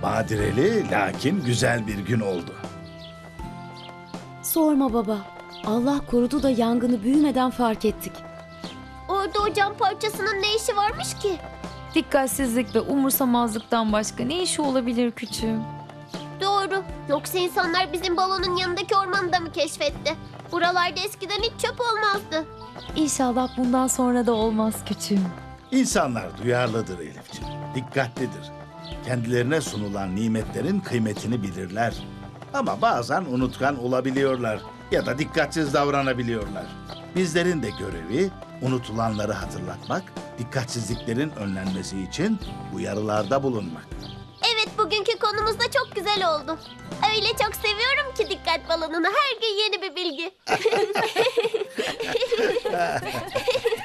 Badireli lakin güzel bir gün oldu. Sorma baba. Allah korudu da yangını büyümeden fark ettik. Orada o cam parçasının ne işi varmış ki? Dikkatsizlik ve umursamazlıktan başka ne işi olabilir küçüğüm? Doğru. Yoksa insanlar bizim balonun yanındaki ormanı da mı keşfetti? Buralarda eskiden hiç çöp olmazdı. İnşallah bundan sonra da olmaz küçüğüm. İnsanlar duyarlıdır Elifciğim, dikkatlidir. Kendilerine sunulan nimetlerin kıymetini bilirler. Ama bazen unutkan olabiliyorlar ya da dikkatsiz davranabiliyorlar. Bizlerin de görevi unutulanları hatırlatmak, dikkatsizliklerin önlenmesi için uyarılarda bulunmak. Evet, bugünkü konumuz da çok güzel oldu. Öyle çok seviyorum ki dikkat balonunu. Her gün yeni bir bilgi.